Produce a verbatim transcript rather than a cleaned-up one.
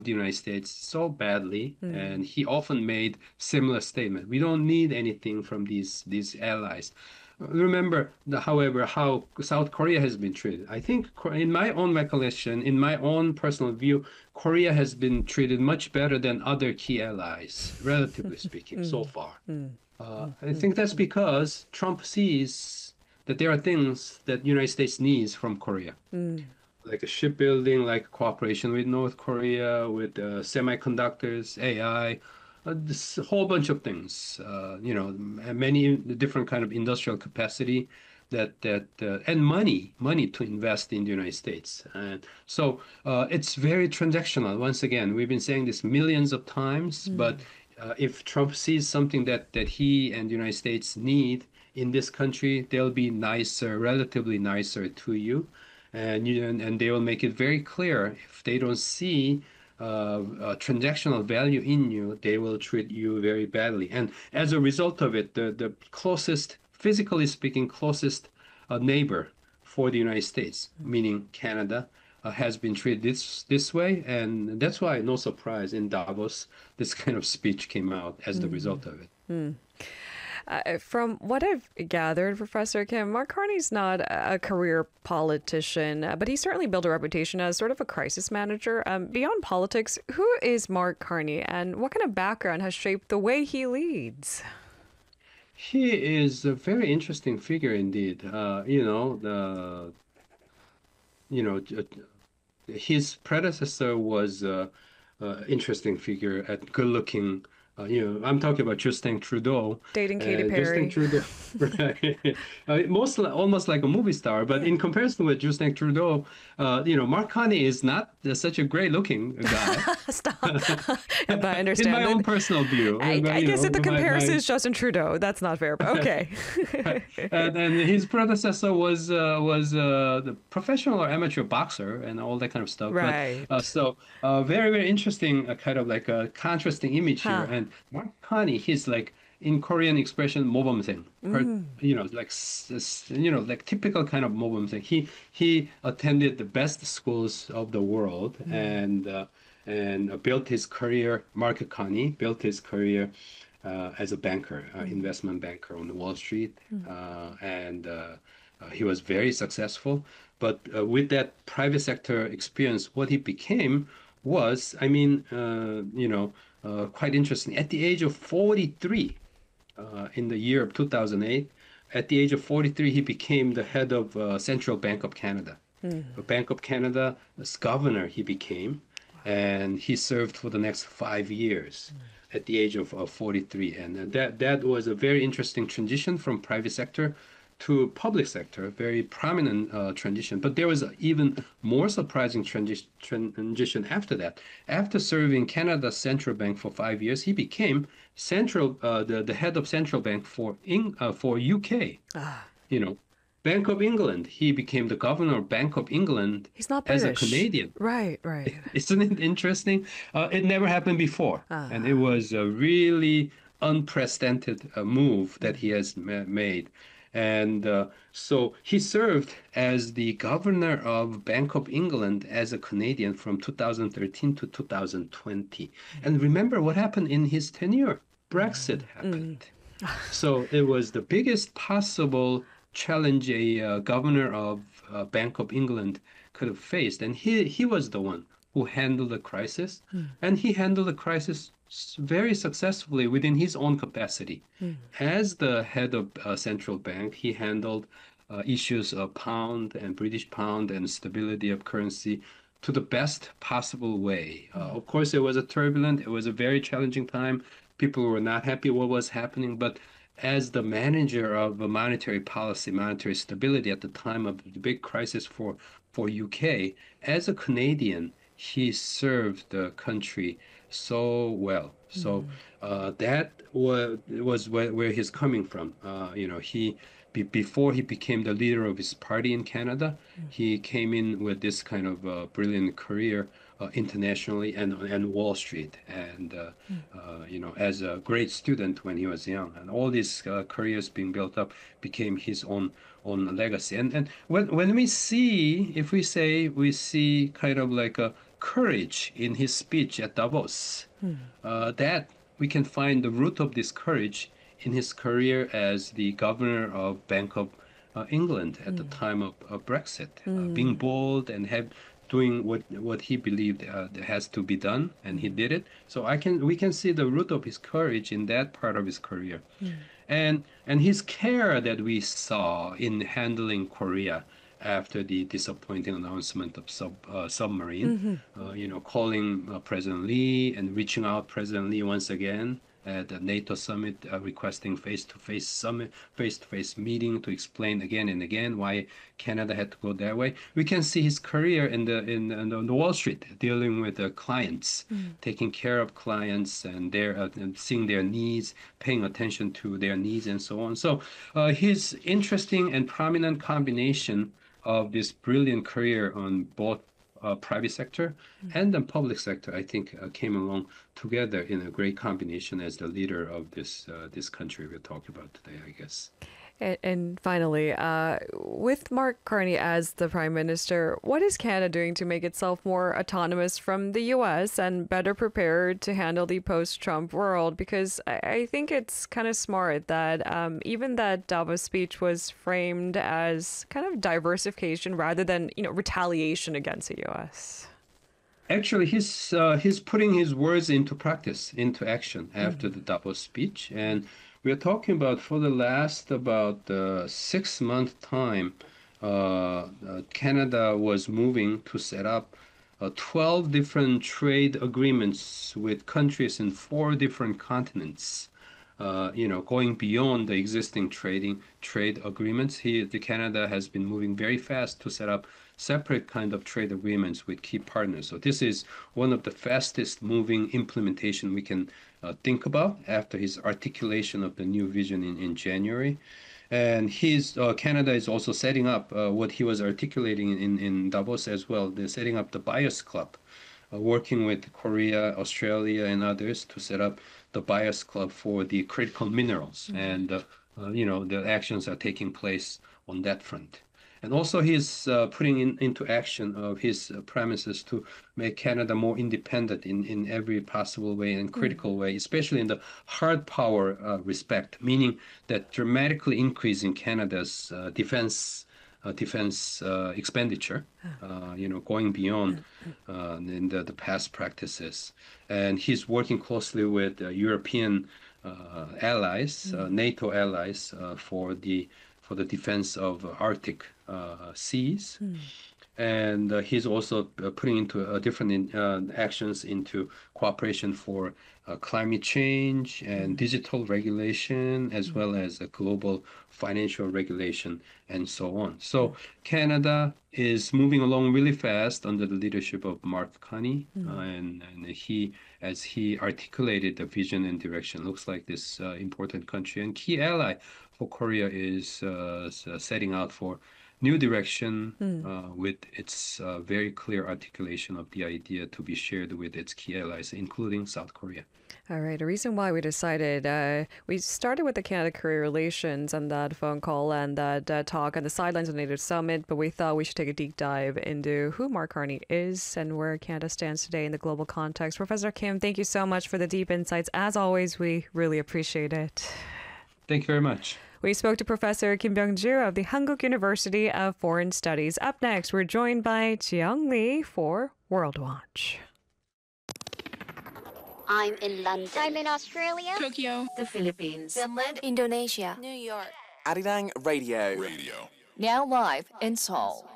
the United States so badly, Mm, and he often made similar statement. We don't need anything from these these allies. Remember, the, however, how South Korea has been treated. I think, Ko- in my own recollection, in my own personal view, Korea has been treated much better than other key allies, relatively speaking, so mm, far. mm, Uh, mm, I mm, think that's mm. because Trump sees that there are things that United States needs from Korea, Mm. like a shipbuilding, like cooperation with North Korea, with uh, semiconductors, A I, uh, this whole bunch of things. Uh, you know, m- many different kind of industrial capacity that that uh, and money, money to invest in the United States. And so uh, it's very transactional. Once again, we've been saying this millions of times, but Mm. uh, if Trump sees something that that he and the United States need in this country, they'll be nicer, relatively nicer to you and you and, and they will make it very clear if they don't see uh, uh, transactional value in you, they will treat you very badly. And as a result of it, the the closest, physically speaking, closest uh, neighbor for the United States, meaning Canada, uh, has been treated this this way, and that's why no surprise in Davos this kind of speech came out as the Mm. result of it. Mm. Uh, from what I've gathered, Professor Kim, Mark Carney's not a career politician, uh, but he certainly built a reputation as sort of a crisis manager. Um, beyond politics, who is Mark Carney and what kind of background has shaped the way he leads? He is a very interesting figure indeed. Uh, you know, the you know, his predecessor was uh, uh, interesting figure at good looking. Uh, you know, I'm talking about Justin Trudeau. Dating Katy Uh, Justin Perry. Trudeau, right? Uh, most li- almost like a movie star, but in comparison with Justin Trudeau, uh, you know, Mark Carney is not uh, such a great looking guy. Stop. But I In my understand own that. personal view, I, but I you guess know, that the my comparison my is Justin Trudeau. That's not fair, but okay. Right. And, and his predecessor was uh, was uh, the professional or amateur boxer and all that kind of stuff. But uh, Right. so uh, very very interesting, uh, kind of like a contrasting image here. Huh. And Mark Carney, he's like in Korean expression 모범생. Heard, Mm. you know, like s- s- you know, like typical kind of 모범생. He he attended the best schools of the world Mm. and uh, and uh, built his career. Mark Carney built his career uh, as a banker, uh, Mm. investment banker on Wall Street, Mm. uh, and uh, uh, he was very successful. But uh, with that private sector experience, what he became was, I mean, uh, you know, uh, quite interesting. At the age of forty-three, uh, in the year of two thousand eight, at the age of forty-three, he became the head of uh, Central Bank of Canada. Mm. The Bank of Canada, as governor, he became, and he served for the next five years at the age of, of forty-three. And uh, that that was a very interesting transition from private sector to public sector, a very prominent uh, transition. But there was an even more surprising transi transition after that. After serving Canada's central bank for five years, he became central uh, the the head of central bank for Eng, uh, for U K. Ah, You know, Bank of England. He became the governor of Bank of England he's not as a British. Canadian. Right, right. Isn't it interesting? Uh, it never happened before, and it Ah. was a really unprecedented uh, move that he has ma made. And uh, so he served as the governor of Bank of England as a Canadian from two thousand thirteen to two thousand twenty. And remember what happened in his tenure? Brexit Mm. Mm. happened. So it was the biggest possible challenge a uh, governor of uh, Bank of England could have faced, and he he was the one who handled the crisis, Mm. and he handled the crisis s- very successfully within his own capacity. Mm. As the head of uh, central bank, he handled uh, issues of pound and British pound and stability of currency to the best possible way. Uh, Mm. of course, it was a turbulent, it was a very challenging time. People were not happy what was happening, but as the manager of monetary policy, monetary stability at the time of the big crisis for for U K, as a Canadian, he served the country so well. So Mm. uh, that was was where, where he's coming from. Uh, you know, he be, before he became the leader of his party in Canada, Mm. he came in with this kind of uh, brilliant career uh, internationally and and Wall Street, and uh, Mm. uh, you know, as a great student when he was young, and all these uh, careers being built up became his own own legacy. And and when when we see, if we say we see kind of like a courage in his speech at Davos. Uh, that we can find the root of this courage in his career as the governor of Bank of uh, England at the time of, of Brexit, uh, being bold and have doing what what he believed uh, has to be done, and he did it. So I can we can see the root of his courage in that part of his career, and and his care that we saw in handling Korea after the disappointing announcement of sub uh, submarine, uh, you know, calling uh, President Lee and reaching out President Lee once again at the NATO summit, uh, requesting face-to-face summit, face-to-face meeting to explain again and again why Canada had to go that way. We can see his career in the in, in the Wall Street, dealing with uh, clients, taking care of clients and their uh, and seeing their needs, paying attention to their needs, and so on. So uh, his interesting and prominent combination of this brilliant career on both uh, private sector and the public sector, I think, uh, came along together in a great combination as the leader of this uh, this country we're talking about today, I guess. And, and finally, uh, with Mark Carney as the Prime Minister, what is Canada doing to make itself more autonomous from the U S and better prepared to handle the post-Trump world? Because I, I think it's kind of smart that um, even that Davos speech was framed as kind of diversification rather than, you know, retaliation against the U S. Actually, he's uh, he's putting his words into practice, into action after the Davos speech, and we are talking about for the last about uh, six month time, uh, uh, Canada was moving to set up uh, twelve different trade agreements with countries in four different continents. Uh, you know, going beyond the existing trading trade agreements, here the Canada has been moving very fast to set up separate kind of trade agreements with key partners. So this is one of the fastest moving implementation we can uh, think about after his articulation of the new vision in, in January. And his uh, Canada is also setting up uh, what he was articulating in, in Davos as well. They're setting up the BIOS Club, uh, working with Korea, Australia, and others to set up the BIOS Club for the critical minerals. Mm-hmm. And, uh, uh, you know, the actions are taking place on that front. And also he's uh, putting in, into action of his uh, premises to make Canada more independent in, in every possible way and critical way, especially in the hard power uh, respect, meaning that dramatically increasing Canada's uh, defense uh, defense uh, expenditure, uh, you know, going beyond uh, in the, the past practices. And he's working closely with uh, European uh, allies, uh, NATO allies, uh, for the for the defense of Arctic uh, seas. Mm. And uh, he's also uh, putting into uh, different in, uh, actions into cooperation for uh, climate change and mm. digital regulation, as mm. well as a global financial regulation, and so on. So mm. Canada is moving along really fast under the leadership of Mark Carney, mm. uh, and, and he, as he articulated the vision and direction, looks like this uh, important country and key ally for Korea is uh, setting out for new direction mm. uh, with its uh, very clear articulation of the idea to be shared with its key allies, including South Korea. All right. A reason why we decided, uh, we started with the Canada-Korea relations and that phone call and that uh, talk on the sidelines of the NATO summit, but we thought we should take a deep dive into who Mark Carney is and where Canada stands today in the global context. Professor Kim, thank you so much for the deep insights. As always, we really appreciate it. Thank you very much. We spoke to Professor Kim Byung-ju of the Hankuk University of Foreign Studies. Up next, we're joined by Jiyoung Lee for World Watch. I'm in London. I'm in Australia. Tokyo. The Philippines. Finland. Indonesia. New York. Arirang Radio. Radio. Now live in Seoul.